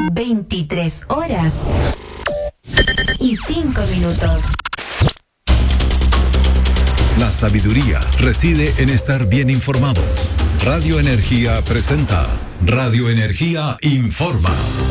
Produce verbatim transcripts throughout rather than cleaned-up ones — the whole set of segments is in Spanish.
veintitrés horas y cinco minutos. La sabiduría reside en estar bien informados. Radio Energía presenta Radio Energía Informa.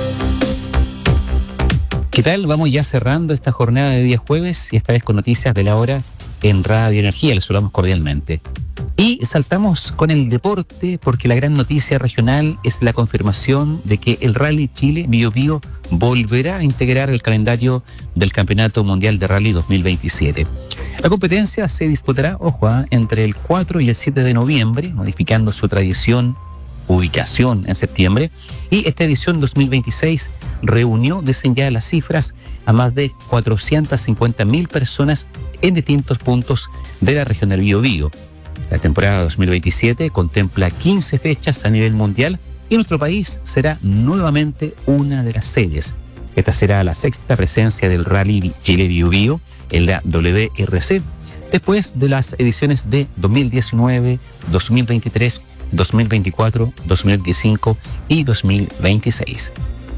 ¿Qué tal? Vamos ya cerrando esta jornada de día jueves y esta vez con noticias de la hora en Radio Energía. Les saludamos cordialmente. Y saltamos con el deporte porque la gran noticia regional es la confirmación de que el Rally Chile Bío Bío volverá a integrar el calendario del Campeonato Mundial de Rally dos mil veintisiete. La competencia se disputará, ojo, ¿eh? entre el cuatro y el siete de noviembre, modificando su tradición, ubicación en septiembre, y esta edición dos mil veintiséis reunió, dicen ya las cifras, a más de cuatrocientas cincuenta mil personas en distintos puntos de la región del Bío Bío. La temporada dos mil veintisiete contempla quince fechas a nivel mundial y nuestro país será nuevamente una de las sedes. Esta será la sexta presencia del Rally Chile Bío Bío en la W R C, después de las ediciones de dos mil diecinueve, dos mil veintitrés, dos mil veinticuatro, dos mil veinticinco y dos mil veintiséis.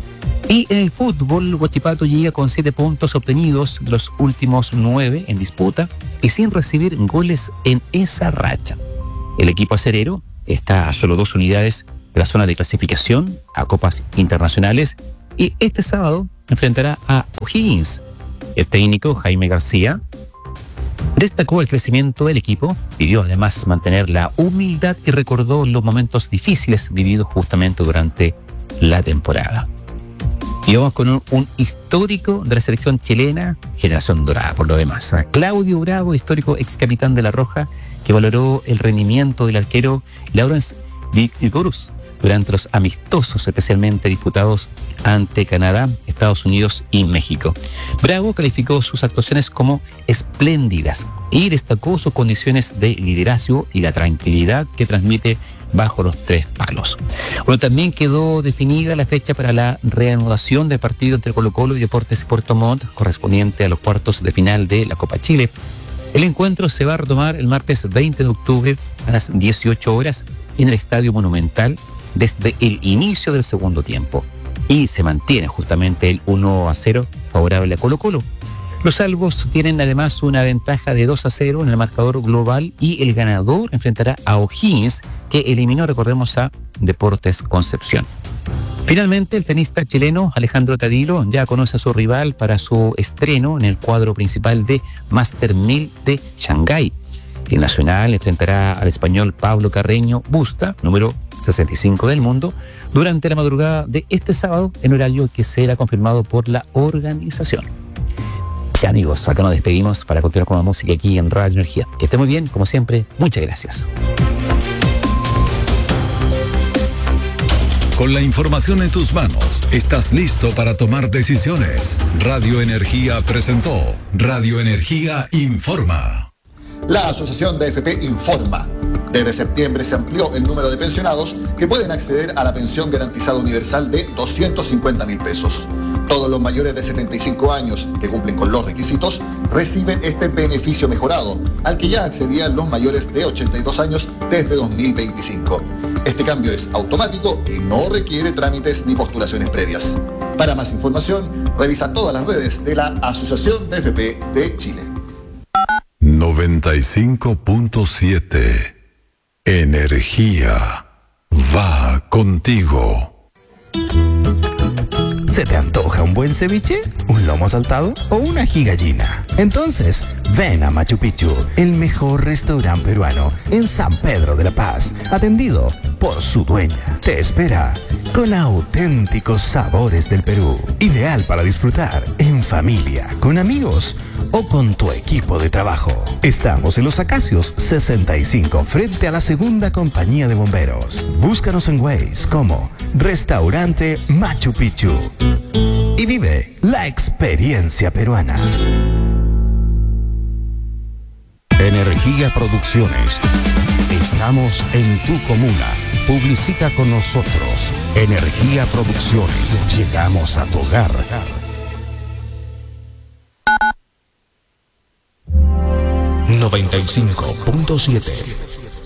Y en el fútbol, Huachipato llega con siete puntos obtenidos de los últimos nueve en disputa y sin recibir goles en esa racha. El equipo acerero está a solo dos unidades de la zona de clasificación a copas internacionales y este sábado enfrentará a O'Higgins. El técnico Jaime García destacó el crecimiento del equipo, pidió además mantener la humildad y recordó los momentos difíciles vividos justamente durante la temporada. Y vamos con un, un histórico de la selección chilena, generación dorada por lo demás. A Claudio Bravo, histórico ex capitán de La Roja, que valoró el rendimiento del arquero Laurence Vigorus durante los amistosos especialmente disputados ante Canadá, Estados Unidos y México. Bravo calificó sus actuaciones como espléndidas y destacó sus condiciones de liderazgo y la tranquilidad que transmite bajo los tres palos. Bueno, también quedó definida la fecha para la reanudación del partido entre Colo-Colo y Deportes Puerto Montt, correspondiente a los cuartos de final de la Copa Chile. El encuentro se va a retomar el martes veinte de octubre a las dieciocho horas en el Estadio Monumental desde el inicio del segundo tiempo. Y se mantiene justamente el uno a cero favorable a Colo-Colo. Los salvos tienen además una ventaja de dos a cero en el marcador global y el ganador enfrentará a O'Higgins, que eliminó, recordemos, a Deportes Concepción. Finalmente, el tenista chileno Alejandro Tadilo ya conoce a su rival para su estreno en el cuadro principal de Master mil de Shanghái. El nacional enfrentará al español Pablo Carreño Busta, número sesenta y cinco del mundo, durante la madrugada de este sábado en horario que será confirmado por la organización. Ya, amigos, acá nos despedimos para continuar con la música aquí en Radio Energía. Que esté muy bien, como siempre. Muchas gracias. Con la información en tus manos, estás listo para tomar decisiones. Radio Energía presentó Radio Energía Informa. La Asociación de A F P informa. Desde septiembre se amplió el número de pensionados que pueden acceder a la pensión garantizada universal de doscientos cincuenta mil pesos. Todos los mayores de setenta y cinco años que cumplen con los requisitos reciben este beneficio mejorado, al que ya accedían los mayores de ochenta y dos años desde dos mil veinticinco. Este cambio es automático y no requiere trámites ni postulaciones previas. Para más información, revisa todas las redes de la Asociación de A F P de Chile. noventa y cinco punto siete. Energía va contigo. ¿Se te antoja un buen ceviche, un lomo saltado o una gigallina? Entonces, ven a Machu Picchu, el mejor restaurante peruano en San Pedro de la Paz, atendido por su dueña. Te espera con auténticos sabores del Perú, ideal para disfrutar en familia, con amigos o con tu equipo de trabajo. Estamos en Los Acacios sesenta y cinco, frente a la segunda compañía de bomberos. Búscanos en Waze como Restaurante Machu Picchu y vive la experiencia peruana. Energía Producciones. Estamos en tu comuna. Publicita con nosotros. Energía Producciones. Llegamos a tu hogar. noventa y cinco punto siete